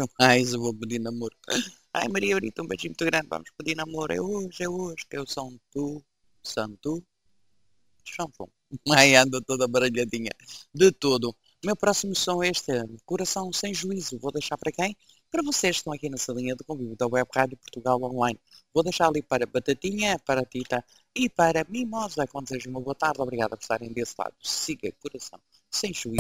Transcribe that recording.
namoro. Ai, eu vou pedir namoro. Ai, Maria Brita, um beijinho muito grande. Vamos pedir namoro. É hoje. Que eu sou tu, santo, chanfão. Ai, ando toda baralhadinha. De tudo. O meu próximo som é este. Coração sem juízo. Vou deixar para quem? Para vocês que estão aqui nessa linha de convívio da Web Rádio Portugal Online. Vou deixar ali para Batatinha, para Tita e para Mimosa. Quando seja uma boa tarde, obrigada por estarem desse lado. Siga Coração sem juízo.